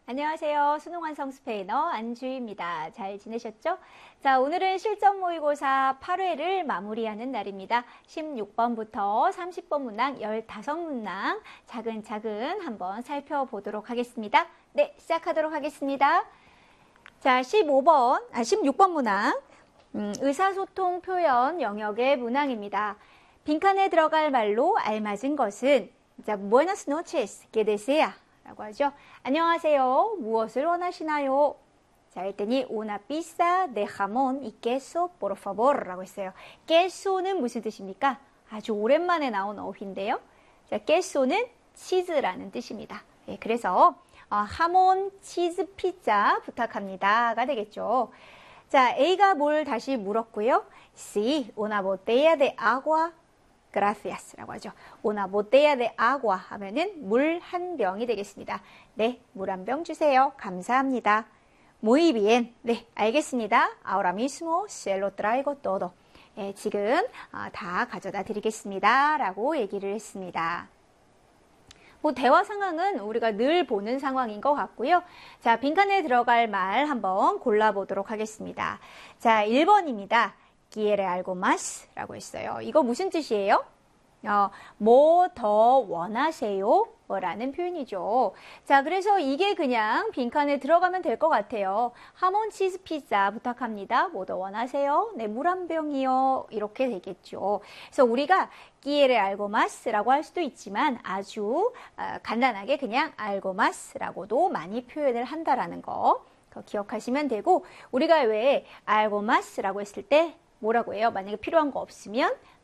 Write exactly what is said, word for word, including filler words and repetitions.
안녕하세요. 수능 완성 스페인어 안주희입니다. 잘 지내셨죠? 자, 오늘은 실전 모의고사 팔 회를 마무리하는 날입니다. 십육 번부터 삼십 번 문항 십오 문항 차근차근 한번 살펴보도록 하겠습니다. 네, 시작하도록 하겠습니다. 자, 십오 번, 아, 십육 번 문항, 음, 의사소통 표현 영역의 문항입니다. 빈칸에 들어갈 말로 알맞은 것은 자, buenas noches, ¿qué desea? 라고 하죠. 안녕하세요. 무엇을 원하시나요? 자, 했더니 una pizza de jamón y queso, por favor 라고 했어요. queso는 무슨 뜻입니까? 아주 오랜만에 나온 어휘인데요. 자, queso는 치즈라는 뜻입니다. 예, 그래서 어, 하몬 치즈 피자 부탁합니다가 되겠죠. 자, A가 뭘 다시 물었고요. Sí, una botella de agua. gracias 라고 하죠. una botella de agua 하면은 물 한 병이 되겠습니다. 네, 물 한 병 주세요. 감사합니다. muy bien. 네, 알겠습니다. ahora mismo se lo traigo todo. 예, 지금 어, 다 가져다 드리겠습니다. 라고 얘기를 했습니다. 뭐 대화 상황은 우리가 늘 보는 상황인 것 같고요. 자, 빈칸에 들어갈 말 한번 골라보도록 하겠습니다. 자, 일 번입니다. quiere algo más? 라고 했어요. 이거 무슨 뜻이에요? 어, 뭐 더 원하세요? 라는 표현이죠. 자, 그래서 이게 그냥 빈칸에 들어가면 될 것 같아요. 하몬 치즈 피자 부탁합니다. 뭐 더 원하세요? 네, 물 한 병이요. 이렇게 되겠죠. 그래서 우리가 quiere algo más? 라고 할 수도 있지만 아주 어, 간단하게 그냥 algo más? 라고도 많이 표현을 한다라는 거 기억하시면 되고, 우리가 왜 algo más? 라고 했을 때 뭐라고 해요? 만약에 필요한 거 없으면